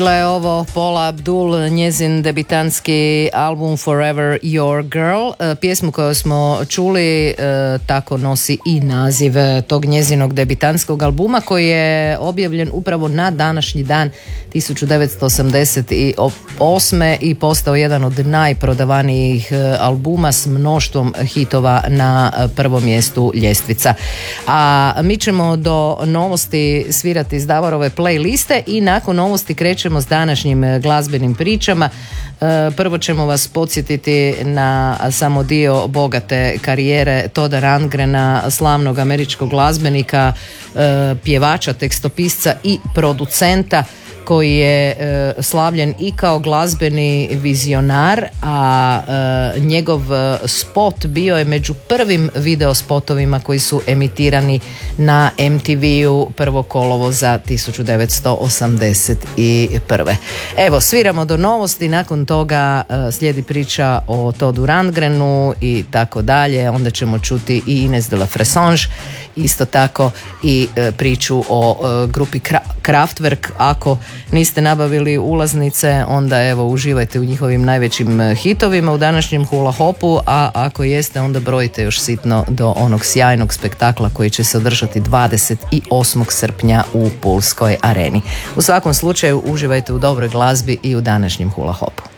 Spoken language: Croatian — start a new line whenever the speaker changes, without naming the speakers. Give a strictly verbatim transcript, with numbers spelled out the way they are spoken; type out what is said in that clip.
Je ovo Paula Abdul, njezin debitanski album Forever Your Girl. Pjesmu koju smo čuli tako nosi i naziv tog njezinog debitanskog albuma koji je objavljen upravo na današnji dan tisuću devetsto osamdeset osme i postao jedan od najprodavanijih albuma s mnoštvom hitova na prvom mjestu ljestvica. A mi ćemo do novosti svirati iz Davorove playliste i nakon novosti krećemo s današnjim glazbenim pričama. Prvo ćemo vas podsjetiti na samo dio bogate karijere Todda Rundgrena, slavnog američkog glazbenika, pjevača, tekstopisca i producenta koji je e, slavljen i kao glazbeni vizionar, a e, njegov spot bio je među prvim video spotovima koji su emitirani na em te ve-u prvog kolovoza tisuću devetsto osamdeset prve. Evo, sviramo do novosti, nakon toga e, slijedi priča o Toddu Rundgrenu i tako dalje, onda ćemo čuti i Ines de la Fressange, isto tako i e, priču o e, grupi Kraftwerk. Ako niste nabavili ulaznice, onda evo uživajte u njihovim najvećim hitovima u današnjem hula hopu, a ako jeste onda brojite još sitno do onog sjajnog spektakla koji će se održati dvadeset osmog srpnja u Pulskoj areni. U svakom slučaju uživajte u dobroj glazbi i u današnjem hula hopu.